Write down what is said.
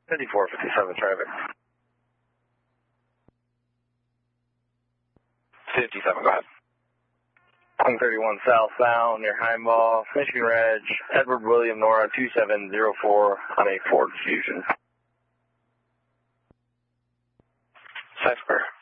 5457 traffic. 57, go ahead. 131 southbound near Heimball, Michigan Reg, Edward William Nora 2704 on a Ford Fusion. Cypher.